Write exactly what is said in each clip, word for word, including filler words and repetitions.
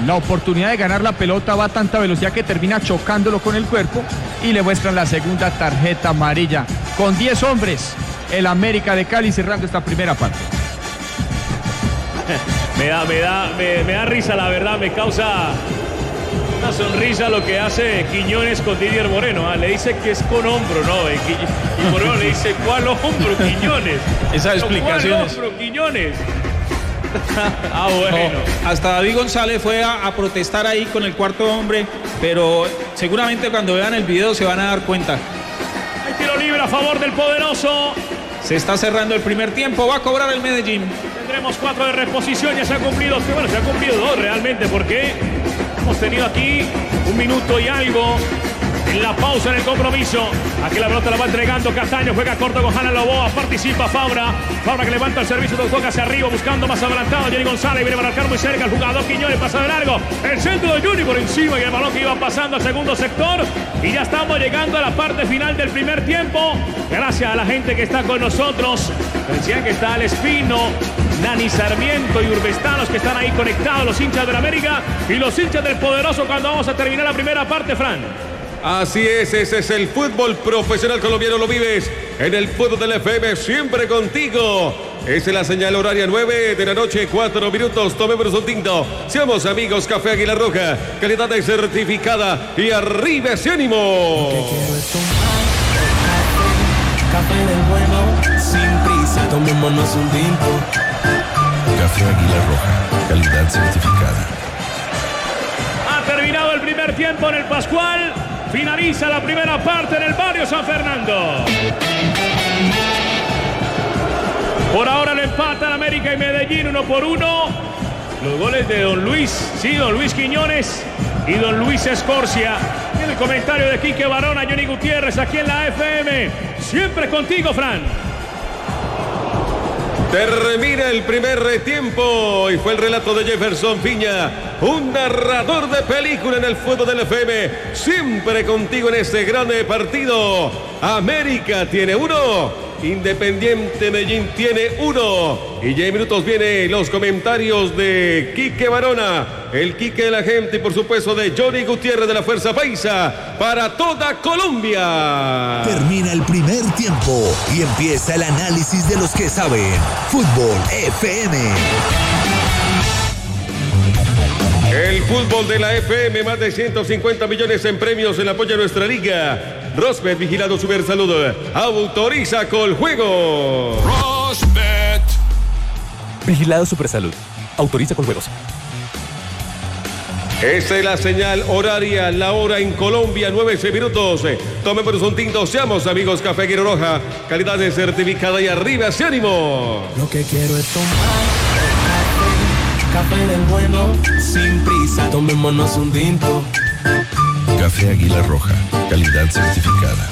la oportunidad de ganar la pelota, va a tanta velocidad que termina chocándolo con el cuerpo y le muestran la segunda tarjeta amarilla. Con diez hombres, el América de Cali cerrando esta primera parte. Me da, me da, me, me da risa, la verdad, me causa una sonrisa lo que hace Quiñones con Didier Moreno. ¿eh? Le dice que es con hombro, ¿no? Y, y Moreno le dice, ¿cuál hombro, Quiñones? Esas explicaciones. ¿Cuál hombro, Quiñones? Ah, bueno. No, hasta David González fue a, a protestar ahí con el cuarto hombre, pero seguramente cuando vean el video se van a dar cuenta. Hay tiro libre a favor del poderoso. Se está cerrando el primer tiempo, va a cobrar el Medellín. Tendremos cuatro de reposición, ya se ha cumplido, bueno, se ha cumplido dos realmente, porque hemos tenido aquí un minuto y algo en la pausa en el compromiso. Aquí la pelota la va entregando Castaño, juega corto con Hanna Loboa, participa Fabra, Fabra que levanta el servicio, toca hacia arriba, buscando más adelantado, Jenny González, viene a marcar muy cerca, el jugador Quiñones pasa de largo, el centro de Juni por encima y el balón que iba pasando al segundo sector, y ya estamos llegando a la parte final del primer tiempo, gracias a la gente que está con nosotros, decían que está el Espino, Nani Sarmiento y Urbestanos que están ahí conectados, los hinchas del América y los hinchas del Poderoso cuando vamos a terminar la primera parte, Fran. Así es, ese es el fútbol profesional colombiano, lo vives en el fútbol del F M, siempre contigo. Esa es la señal horaria, nueve de la noche, cuatro minutos, tomemos un tinto. Seamos amigos, Café Águila Roja, calidad de certificada y arriba ese ánimo. Café del bueno, sin prisa, tomémonos un tinto. Café Águila Roja, calidad certificada. Ha terminado el primer tiempo en el Pascual. Finaliza la primera parte en el barrio San Fernando. Por ahora lo empatan América y Medellín uno por uno. Los goles de Don Luis, sí, Don Luis Quiñones y Don Luis Escorcia. Y el comentario de Quique Barona, Johnny Gutiérrez aquí en la F M. Siempre contigo, Fran. Termina el primer tiempo y fue el relato de Jefferson Piña, un narrador de película en el fútbol del F M, siempre contigo en este grande partido. América tiene uno, Independiente Medellín tiene uno, y ya en minutos vienen los comentarios de Quique Barona, el Quique de la gente y por supuesto de Johnny Gutiérrez de la Fuerza Paisa para toda Colombia. Termina el primer tiempo y empieza el análisis de los que saben. Fútbol F M. El fútbol de la F M, más de ciento cincuenta millones en premios en apoyo a nuestra liga. Rosbet, vigilado Super Salud, autoriza con juego. Rosbet. Vigilado Super Salud, autoriza con juegos. Esta es la señal horaria, la hora en Colombia, nueve minutos. Tomemos un tinto, seamos amigos, Café Águila Roja, calidad de certificada y arriba ese ánimo. Lo que quiero es tomar café, café del bueno, sin prisa, tomémonos un tinto. Café Águila Roja, calidad certificada.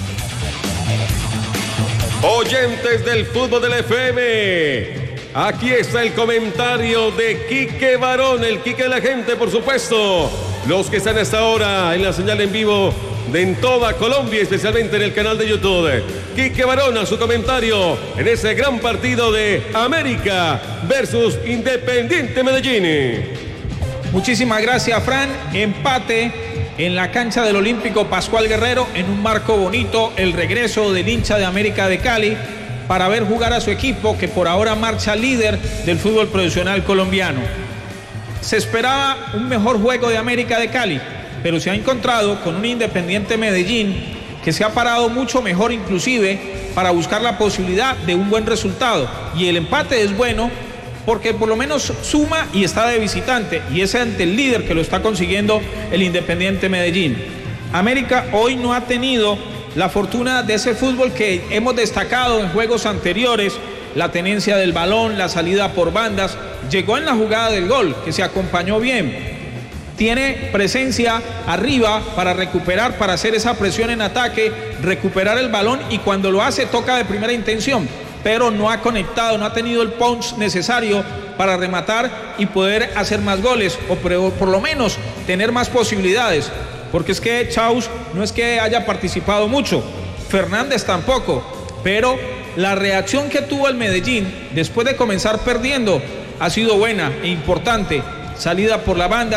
Oyentes del fútbol del F M, aquí está el comentario de Quique Barón, el Quique de la gente, por supuesto. Los que están hasta ahora en la señal en vivo de en toda Colombia, especialmente en el canal de YouTube. Quique Barón a su comentario en ese gran partido de América versus Independiente Medellín. Muchísimas gracias, Fran. Empate en la cancha del Olímpico Pascual Guerrero, en un marco bonito, el regreso del hincha de América de Cali para ver jugar a su equipo que por ahora marcha líder del fútbol profesional colombiano. Se esperaba un mejor juego de América de Cali, pero se ha encontrado con un Independiente Medellín que se ha parado mucho mejor inclusive para buscar la posibilidad de un buen resultado, y el empate es bueno porque por lo menos suma y está de visitante, y es ante el líder que lo está consiguiendo el Independiente Medellín. América hoy no ha tenido la fortuna de ese fútbol que hemos destacado en juegos anteriores, la tenencia del balón, la salida por bandas, llegó en la jugada del gol, que se acompañó bien, tiene presencia arriba para recuperar, para hacer esa presión en ataque, recuperar el balón, y cuando lo hace toca de primera intención, pero no ha conectado, no ha tenido el punch necesario para rematar y poder hacer más goles, o por lo menos tener más posibilidades, porque es que Chaus no es que haya participado mucho, Fernández tampoco, pero la reacción que tuvo el Medellín después de comenzar perdiendo ha sido buena e importante, salida por la banda,